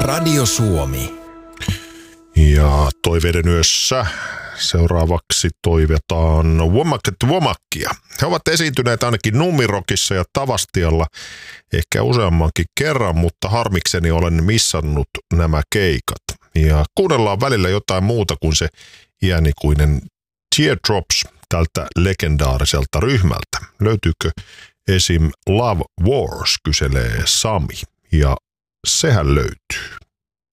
Radio Suomi. Ja toiveiden yössä seuraavaksi toivetaan Womakkia. He ovat esiintyneet ainakin Numirokissa ja Tavastialla ehkä useammankin kerran, mutta harmikseni olen missannut nämä keikat. Ja kuunnellaan välillä jotain muuta kuin se iänikuinen Teardrops tältä legendaariselta ryhmältä. Löytyykö esim. Love Wars, kyselee Sami, ja sehän löytyy.